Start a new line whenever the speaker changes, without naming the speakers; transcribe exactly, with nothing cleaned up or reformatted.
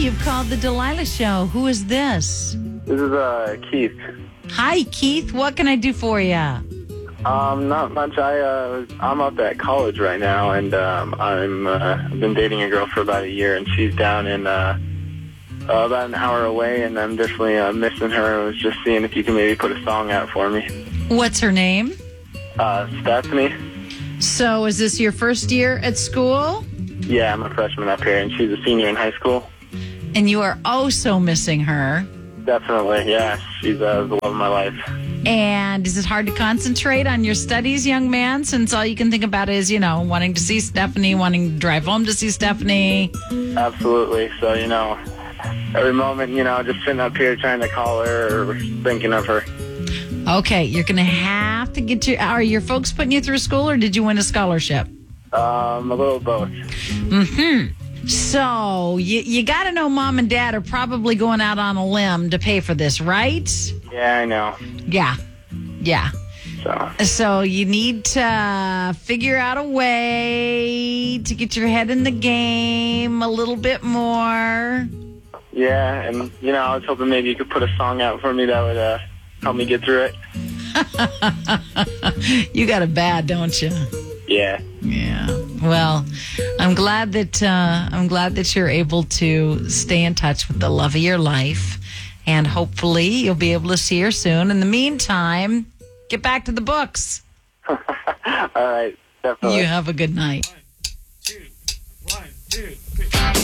you've called the Delilah Show. Who is this?
This is uh, Keith.
Hi, Keith. What can I do for you?
Um, not much. I uh, I'm up at college right now, and um, I'm uh, I've been dating a girl for about a year, and she's down in uh, uh, about an hour away, and I'm definitely uh, missing her. I was just seeing if you can maybe put a song out for me.
What's her name?
Uh, Stephanie.
So, is this your first year at school?
Yeah, I'm a freshman up here, and she's a senior in high school.
And you are oh so missing her.
Definitely, yeah. She's uh, the love of my life.
And is it hard to concentrate on your studies, young man, since all you can think about is, you know, wanting to see Stephanie, wanting to drive home to see Stephanie?
Absolutely. So, you know, every moment, you know, just sitting up here trying to call her or thinking of her.
Okay, you're going to have to get your... Are your folks putting you through school, or did you win a scholarship?
Um, a little of both.
Mm-hmm. So, you, you got to know Mom and Dad are probably going out on a limb to pay for this, right?
Yeah, I know.
Yeah. Yeah.
So,
So you need to figure out a way to get your head in the game a little bit more.
yeah, and, you know, I was hoping maybe you could put a song out for me that would uh, help me get through it.
You got it bad, don't you?
Yeah.
Yeah. Well, I'm glad that uh, I'm glad that you're able to stay in touch with the love of your life, and hopefully you'll be able to see her soon. In the meantime, get back to the books.
All right, definitely.
You have a good night.
One, two, one, two, three.